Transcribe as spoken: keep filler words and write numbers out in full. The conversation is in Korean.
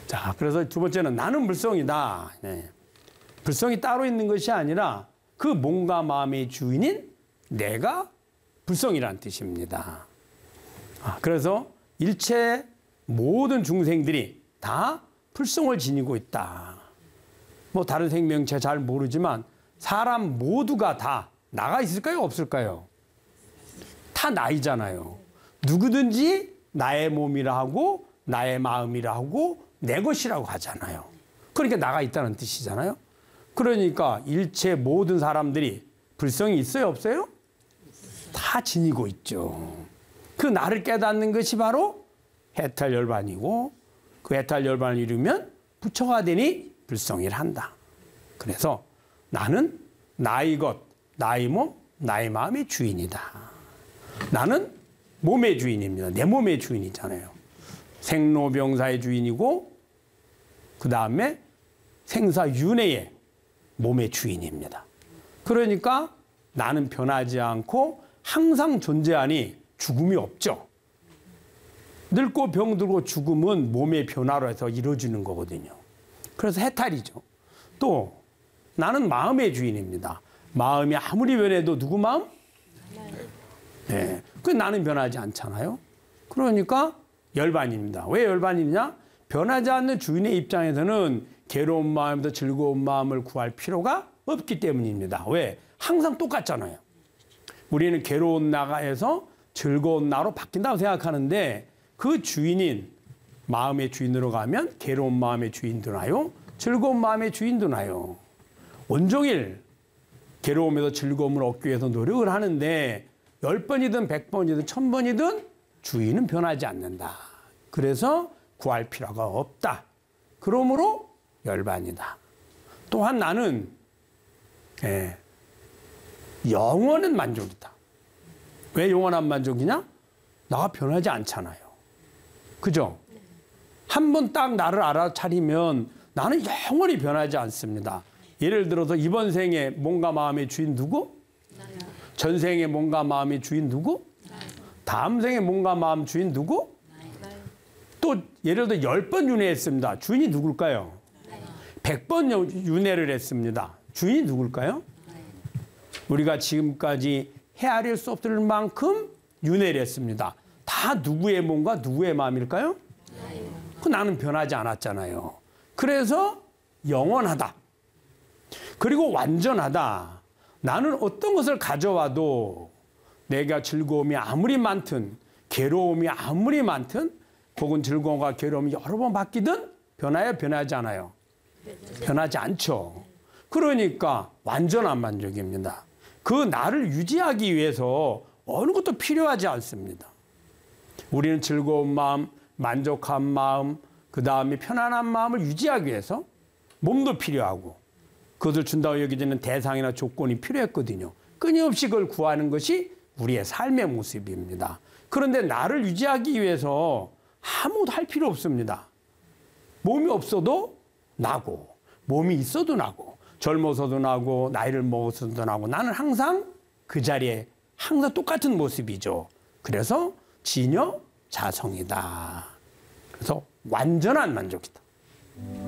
자, 그래서 두 번째는 나는 불성이다. 네. 불성이 따로 있는 것이 아니라 그 몸과 마음의 주인인 내가 불성이라는 뜻입니다. 아, 그래서 일체 모든 중생들이 다 불성을 지니고 있다. 뭐 다른 생명체 잘 모르지만 사람 모두가 다 나가 있을까요? 없을까요? 다 나이잖아요. 누구든지 나의 몸이라 하고 나의 마음이라 하고 내 것이라고 하잖아요. 그러니까 나가 있다는 뜻이잖아요. 그러니까 일체 모든 사람들이 불성이 있어요? 없어요? 다 지니고 있죠. 그 나를 깨닫는 것이 바로 해탈열반이고 그 해탈열반을 이루면 부처가 되니 불성이를 한다. 그래서 나는 나의 것, 나의 몸, 나의 마음의 주인이다. 나는 몸의 주인입니다. 내 몸의 주인이잖아요. 생로병사의 주인이고 그 다음에 생사윤회의 몸의 주인입니다. 그러니까 나는 변하지 않고 항상 존재하니 죽음이 없죠. 늙고 병들고 죽음은 몸의 변화로 해서 이루어지는 거거든요. 그래서 해탈이죠. 또 나는 마음의 주인입니다. 마음이 아무리 변해도 누구 마음? 네. 그 나는 변하지 않잖아요. 그러니까 열반입니다. 왜 열반이냐? 변하지 않는 주인의 입장에서는 괴로운 마음부터 즐거운 마음을 구할 필요가 없기 때문입니다. 왜? 항상 똑같잖아요. 우리는 괴로운 나가에서 즐거운 나로 바뀐다고 생각하는데 그 주인인 마음의 주인으로 가면 괴로운 마음의 주인도 나요. 즐거운 마음의 주인도 나요. 온종일 괴로움에서 즐거움을 얻기 위해서 노력을 하는데 열 번이든 백 번이든 천 번이든 주인은 변하지 않는다. 그래서 구할 필요가 없다. 그러므로 열반이다. 또한 나는 예, 영원한 만족이다. 왜 영원한 만족이냐? 나가 변하지 않잖아요. 그죠? 한 번 딱 나를 알아차리면 나는 영원히 변하지 않습니다. 예를 들어서 이번 생에 몸과 마음의 주인 누구? 나요. 전생에 몸과 마음의 주인 누구? 나요. 다음 생에 몸과 마음 주인 누구? 나요. 또 예를 들어 열 번 윤회했습니다. 주인이 누굴까요? 나요. 백 번 윤회를 했습니다. 주인이 누굴까요? 나요. 우리가 지금까지 헤아릴 수 없을 만큼 윤회를 했습니다. 다 누구의 몸과 누구의 마음일까요? 나요. 그 나는 변하지 않았잖아요. 그래서 영원하다. 그리고 완전하다. 나는 어떤 것을 가져와도 내가 즐거움이 아무리 많든 괴로움이 아무리 많든 혹은 즐거움과 괴로움이 여러 번 바뀌든 변해요? 변하지 않아요? 변하지 않죠. 그러니까 완전한 만족입니다. 그 나를 유지하기 위해서 어느 것도 필요하지 않습니다. 우리는 즐거운 마음, 만족한 마음, 그 다음에 편안한 마음을 유지하기 위해서 몸도 필요하고 그것을 준다고 여겨지는 대상이나 조건이 필요했거든요. 끊임없이 그걸 구하는 것이 우리의 삶의 모습입니다. 그런데 나를 유지하기 위해서 아무것도 할 필요 없습니다. 몸이 없어도 나고 몸이 있어도 나고 젊어서도 나고 나이를 먹어서도 나고 나는 항상 그 자리에 항상 똑같은 모습이죠. 그래서 진여 자성이다. 그래서 완전한 만족이다.